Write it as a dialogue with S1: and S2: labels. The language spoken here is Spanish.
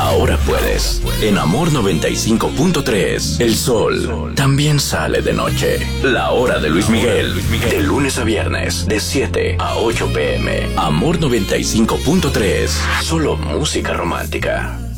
S1: ahora puedes. En Amor 95.3, el sol también sale de noche. La hora de Luis Miguel, de lunes a viernes, de 7 a 8 p.m. Amor 95.3, solo música romántica.